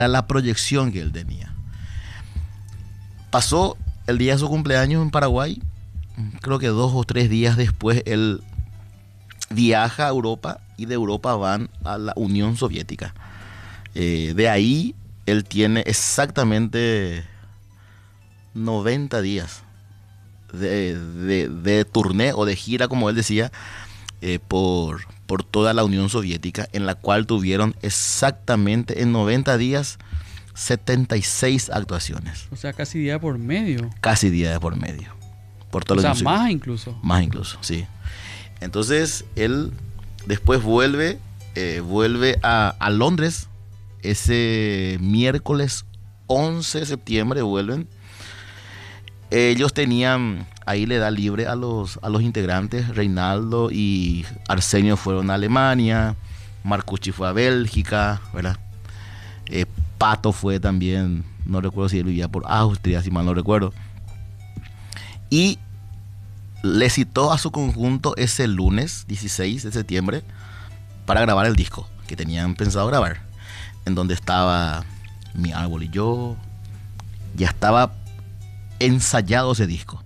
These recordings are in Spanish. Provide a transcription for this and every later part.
la proyección que él tenía. Pasó el día de su cumpleaños en Paraguay, creo que 2 o 3 días después él viaja a Europa y de Europa van a la Unión Soviética. De ahí él tiene exactamente 90 días de tourné o de gira, como él decía, por toda la Unión Soviética, en la cual tuvieron exactamente en 90 días 76 actuaciones. O sea, casi día por medio. Casi día de por medio. Por toda O la sea, Unión más Soviética. incluso. Más incluso, sí. Entonces, él después vuelve a Londres. Ese miércoles 11 de septiembre vuelven. Ellos tenían, ahí le da libre a los integrantes. Reinaldo y Arsenio fueron a Alemania. Marcucci fue a Bélgica, ¿verdad? Pato fue también, no recuerdo si él vivía por Austria, si mal no recuerdo. Y le citó a su conjunto ese lunes 16 de septiembre para grabar el disco que tenían pensado grabar, en donde estaba Mi Árbol y Yo. Ya estaba ensayado ese disco.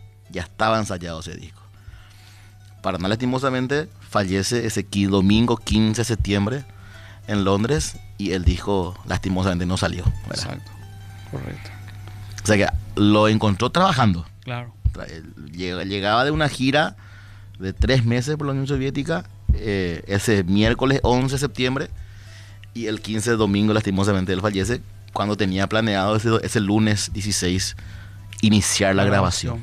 Paraná lastimosamente fallece ese domingo 15 de septiembre en Londres y el disco lastimosamente no salió, ¿verdad? Exacto, correcto. O sea que lo encontró trabajando. Claro. Llegaba de una gira de 3 meses por la Unión Soviética, ese miércoles 11 de septiembre, y el 15 de domingo lastimosamente él fallece, cuando tenía planeado ese lunes 16 iniciar la grabación.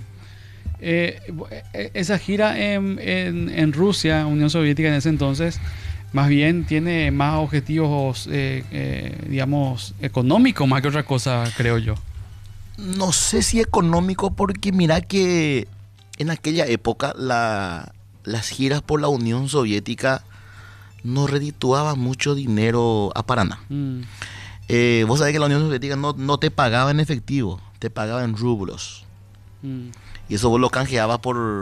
Esa gira en Rusia, Unión Soviética en ese entonces, más bien tiene más objetivos, digamos, económicos más que otra cosa, creo yo. No sé si económico, porque mira que en aquella época las giras por la Unión Soviética no redituaban mucho dinero a Paraná. Vos sabés que la Unión Soviética no te pagaba en efectivo, te pagaba en rublos. Y eso vos lo canjeabas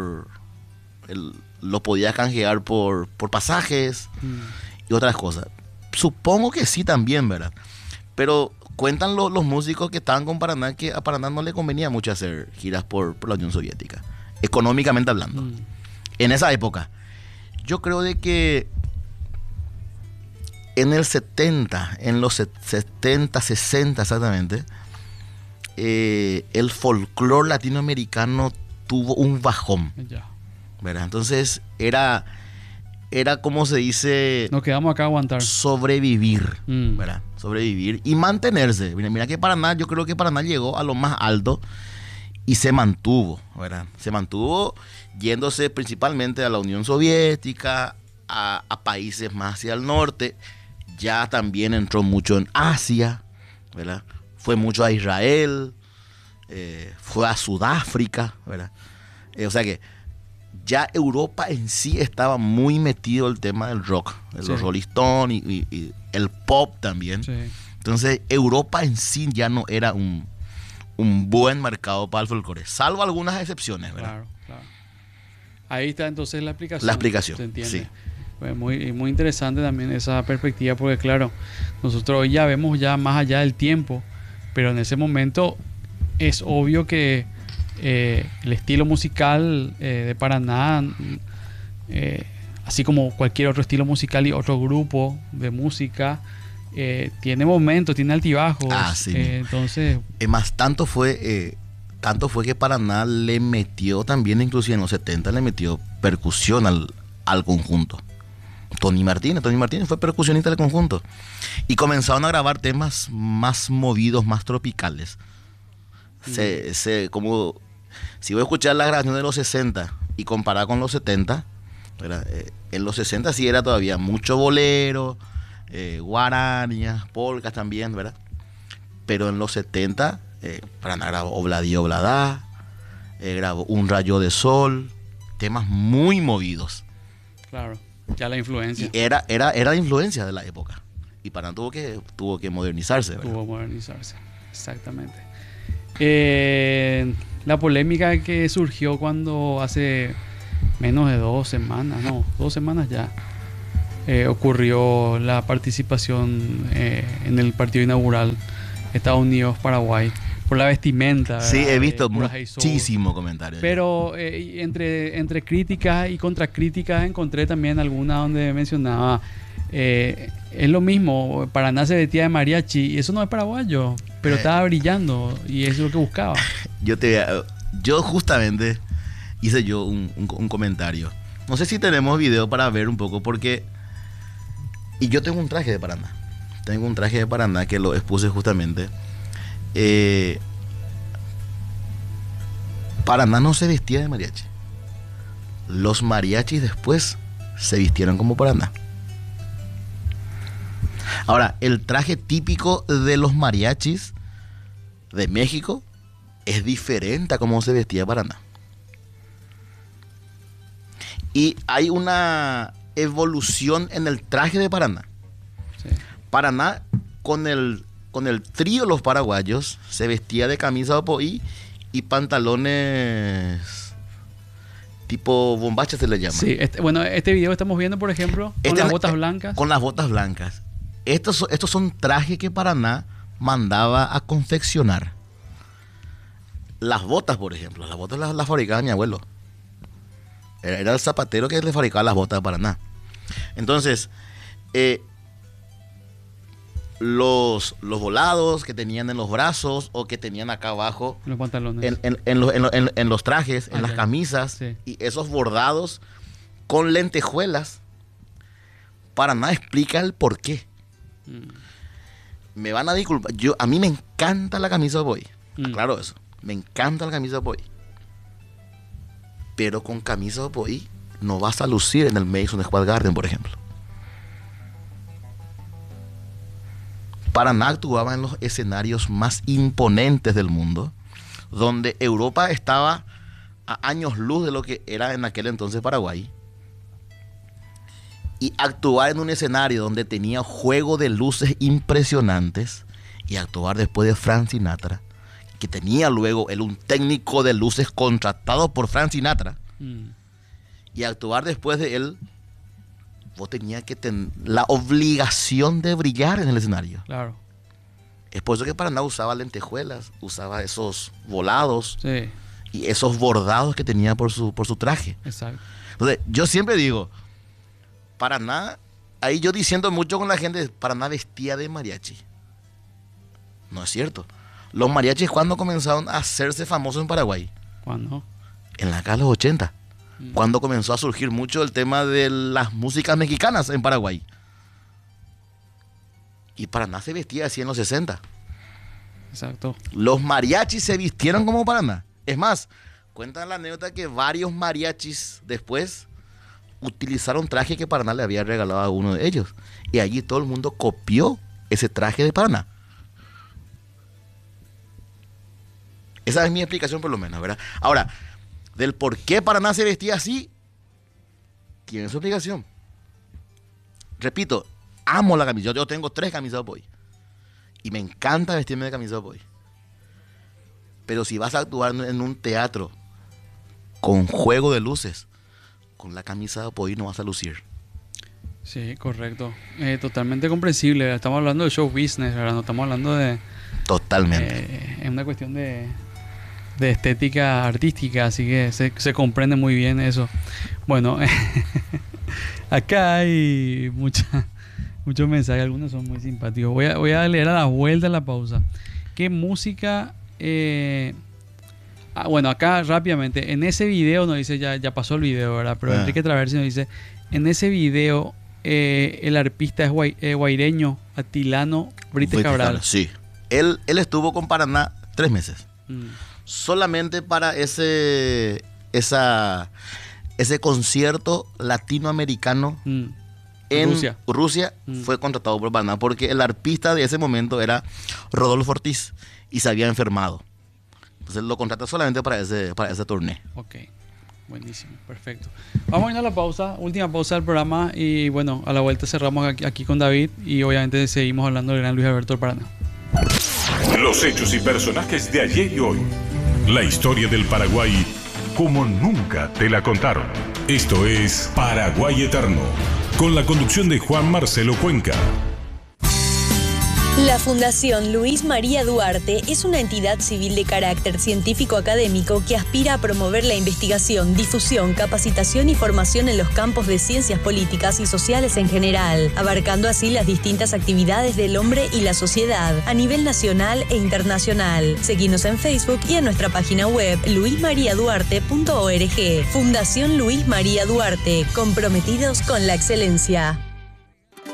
lo podías canjear por pasajes y otras cosas. Supongo que sí también, ¿verdad? Pero cuentan los músicos que estaban con Paraná que a Paraná no le convenía mucho hacer giras por la Unión Soviética, económicamente hablando. En esa época, yo creo de que en los 70, 60 exactamente, el folclore latinoamericano tuvo un bajón, ¿verdad? Entonces era como se dice, nos quedamos acá a aguantar, sobrevivir, ¿verdad? Sobrevivir y mantenerse. Mira que Paraná, yo creo que Paraná llegó a lo más alto y se mantuvo, ¿verdad? Se mantuvo yéndose principalmente a la Unión Soviética, a países más hacia el norte. Ya también entró mucho en Asia, ¿verdad? Fue mucho a Israel, fue a Sudáfrica, ¿verdad? O sea que ya Europa en sí estaba muy metido el tema del rock, de los Rolling Stones y el pop también. Sí. Entonces Europa en sí ya no era un buen mercado para el folclore, salvo algunas excepciones, ¿verdad? Claro. Ahí está entonces la explicación. La explicación, ¿se entiende? Sí. Pues muy interesante también esa perspectiva, porque claro, nosotros hoy ya vemos ya más allá del tiempo, pero en ese momento es obvio que el estilo musical de Paraná, así como cualquier otro estilo musical y otro grupo de música, tiene momentos, tiene altibajos. Sí. Entonces, más tanto fue que Paraná le metió también, inclusive en los 70 le metió percusión al conjunto. Tony Martínez fue percusionista del conjunto y comenzaron a grabar temas más movidos, más tropicales. Como si voy a escuchar la grabación de los 60 y comparar con los 70, ¿verdad? En los 60 sí era todavía mucho bolero, guarañas, polcas también, ¿verdad? Pero en los 70 Paraná grabó Obladí Obladá, grabó Un Rayo de Sol, temas muy movidos. Claro, ya la influencia. Y era la influencia de la época. Y Paraná tuvo que modernizarse, ¿verdad? Tuvo que modernizarse, exactamente. La polémica que surgió cuando hace menos de 2 semanas, 2 semanas ya, ocurrió la participación en el partido inaugural Estados Unidos-Paraguay. Por la vestimenta. Sí, ¿verdad? he visto Por las ISO. muchísimos comentarios. Pero entre críticas y contracríticas encontré también alguna donde mencionaba es lo mismo, Paraná se vestía de mariachi y eso no es paraguayo, pero estaba brillando y eso es lo que buscaba. Yo justamente hice yo un comentario. No sé si tenemos video para ver un poco porque... Y yo tengo un traje de Paraná. Tengo un traje de Paraná que lo expuse justamente. Paraná no se vestía de mariachi. Los mariachis después se vistieron como Paraná. Ahora, el traje típico de los mariachis de México es diferente a cómo se vestía Paraná. Y hay una evolución en el traje de Paraná. Sí. Paraná, con el trío de los paraguayos, se vestía de camisa de poí y pantalones tipo bombacha se le llama. Sí, este video que estamos viendo, por ejemplo, con las botas blancas. Con las botas blancas. Estos son trajes que Paraná mandaba a confeccionar. Las botas, por ejemplo, las botas las fabricaba mi abuelo. Era el zapatero que le fabricaba las botas de Paraná. Entonces, los volados que tenían en los brazos o que tenían acá abajo, Los pantalones. en los trajes, en las ya. camisas, Sí. y esos bordados con lentejuelas, Paraná explica el por qué. Me van a disculpar. A mí me encanta la camisa de boy. Claro eso. Me encanta la camisa de boy. Pero con camisa de boy no vas a lucir en el Madison Square Garden, por ejemplo. Paraná actuaba en los escenarios más imponentes del mundo, donde Europa estaba a años luz de lo que era en aquel entonces Paraguay. Y actuar en un escenario donde tenía juego de luces impresionantes, y actuar después de Frank Sinatra, que tenía luego él un técnico de luces contratado por Frank Sinatra, y actuar después de él, vos tenías que tener la obligación de brillar en el escenario. Claro. Es por eso que Paraná usaba lentejuelas, usaba esos volados, Sí. y esos bordados que tenía por su traje. Exacto. Entonces, yo siempre digo, Paraná, ahí yo diciendo mucho con la gente, Paraná vestía de mariachi. No es cierto. Los mariachis, ¿cuándo comenzaron a hacerse famosos en Paraguay? ¿Cuándo? En la década de los 80. Cuando comenzó a surgir mucho el tema de las músicas mexicanas en Paraguay. Y Paraná se vestía así en los 60. Exacto. Los mariachis se vistieron como Paraná. Es más, cuentan la anécdota que varios mariachis después utilizaron traje que Paraná le había regalado a uno de ellos. Y allí todo el mundo copió ese traje de Paraná. Esa es mi explicación por lo menos, ¿verdad? Ahora, del por qué Paraná se vestía así, tiene su explicación. Repito, amo la camisa. Yo tengo 3 camisas de boy. Y me encanta vestirme de camisa de boy. Pero si vas a actuar en un teatro con juego de luces, con la camisa de boy no vas a lucir. Sí, correcto. Totalmente comprensible. ¿Verdad? Estamos hablando de show business, ¿verdad? No estamos hablando de... Totalmente. Es una cuestión de estética artística, así que se comprende muy bien eso. Bueno, acá hay muchos mensajes, algunos son muy simpáticos. Voy a leer a la vuelta de la pausa. ¿Qué música? Bueno, acá rápidamente, en ese video nos dice, ya pasó el video, ¿verdad? Pero Enrique Traversi nos dice, en ese video el arpista es guaireño, Atilano Brites Cabral. Sí. Él estuvo con Paraná 3 meses. Solamente para ese concierto latinoamericano en Rusia fue contratado por Paraná, porque el arpista de ese momento era Rodolfo Ortiz y se había enfermado. Entonces lo contrató solamente para ese tournée. Ok, buenísimo, perfecto. Vamos a ir a la pausa, última pausa del programa, y bueno, a la vuelta cerramos aquí con David y obviamente seguimos hablando del gran Luis Alberto del Paraná. Los hechos y personajes de ayer y hoy. La historia del Paraguay como nunca te la contaron. Esto es Paraguay Eterno con la conducción de Juan Marcelo Cuenca. La Fundación Luis María Duarte es una entidad civil de carácter científico-académico que aspira a promover la investigación, difusión, capacitación y formación en los campos de ciencias políticas y sociales en general, abarcando así las distintas actividades del hombre y la sociedad a nivel nacional e internacional. Seguinos en Facebook y en nuestra página web luismariaduarte.org. Fundación Luis María Duarte, comprometidos con la excelencia.